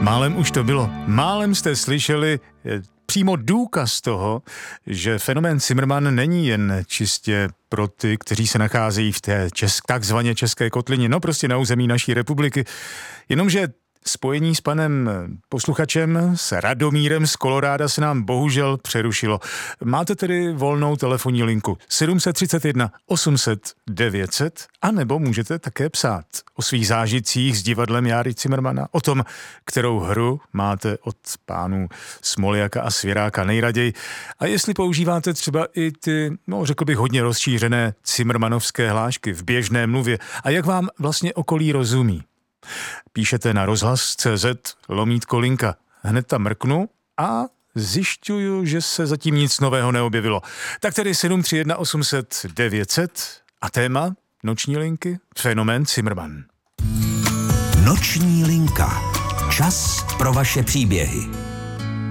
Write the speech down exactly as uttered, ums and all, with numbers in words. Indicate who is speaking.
Speaker 1: Málem už to bylo. Málem jste slyšeli přímo důkaz toho, že fenomén Cimrman není jen čistě pro ty, kteří se nacházejí v té česk, takzvaně české kotlině, no prostě na území naší republiky. Jenomže spojení s panem posluchačem, s Radomírem z Koloráda se nám bohužel přerušilo. Máte tedy volnou telefonní linku sedm set třicet jedna osm set devět set, anebo můžete také psát o svých zážitcích s divadlem Járy Cimrmana, o tom, kterou hru máte od pánů Smoljaka a Svěráka nejraději a jestli používáte třeba i ty, no řekl bych hodně rozšířené cimrmanovské hlášky v běžné mluvě a jak vám vlastně okolí rozumí. Píšete na rozhlas tečka cé zet lomítko linka. Hned tam mrknu a zjišťuju, že se zatím nic nového neobjevilo. Tak tedy sedm tři jedna osm set devět set a téma noční linky fenomén Cimrman.
Speaker 2: Noční linka. Čas pro vaše příběhy.